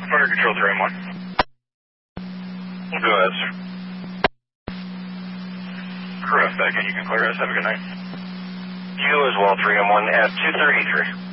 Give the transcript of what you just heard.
Fire Control 3M1. Go ahead, sir. Correct, back in. You can clear us. Have a good night. You as well, 3M1 at 233.